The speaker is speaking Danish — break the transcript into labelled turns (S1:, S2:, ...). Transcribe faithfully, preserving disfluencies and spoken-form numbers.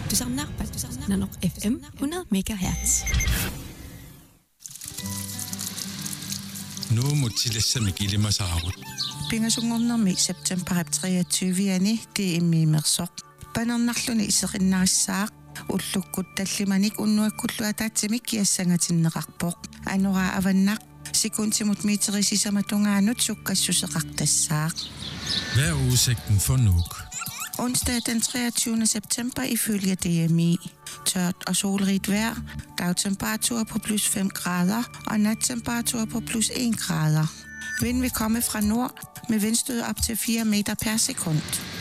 S1: تسعة نانوق اف ام hundrede megahertz.
S2: Nu må tillæssamik ilima saarut.
S3: Pingasungornermi september treogtyve-ani tiimmiimersoq. Panernerluni iserinnarissaaq ullukkut tallimanik unnuakkullu ataatsimik kiassangatinneqarpoq. Anuraa avannaq sekuntimut meterisisamatungaanut sukkassuseqartassaaq.
S2: Hvad er udsigten for Nuuk?
S3: Onsdag den treogtyvende september ifølge D M I. Tørt og solrigt vejr, dagtemperatur på plus fem grader og nattemperatur på plus en grader. Vind vil komme fra nord med vindstød op til fire meter per sekund.